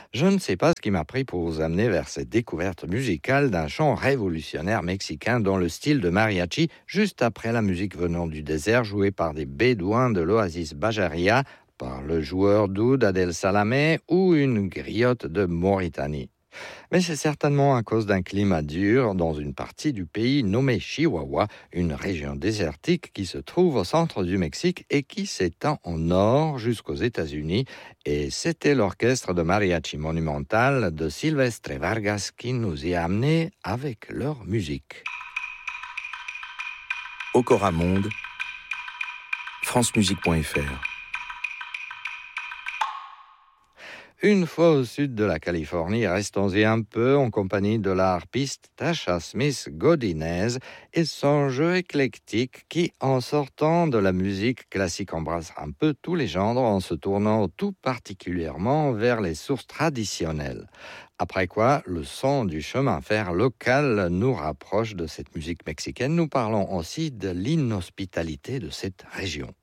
Je ne sais pas ce qui m'a pris pour vous amener vers cette découverte musicale d'un chant révolutionnaire mexicain dans le style de mariachi, juste après la musique venant du désert jouée par des bédouins de l'oasis Bajaria, par le joueur d'oud Adel Salamé ou une griotte de Mauritanie. Mais c'est certainement à cause d'un climat dur dans une partie du pays nommée Chihuahua, une région désertique qui se trouve au centre du Mexique et qui s'étend au nord jusqu'aux États-Unis. Et c'était l'orchestre de mariachi monumental de Silvestre Vargas qui nous y a amenés avec leur musique. Okora Monde, francemusique.fr. Une fois au sud de la Californie, restons-y un peu en compagnie de la harpiste Tasha Smith Godinez et son jeu éclectique qui, en sortant de la musique classique, embrasse un peu tous les genres en se tournant tout particulièrement vers les sources traditionnelles. Après quoi, le son du chemin fer local nous rapproche de cette musique mexicaine. Nous parlons aussi de l'inhospitalité de cette région.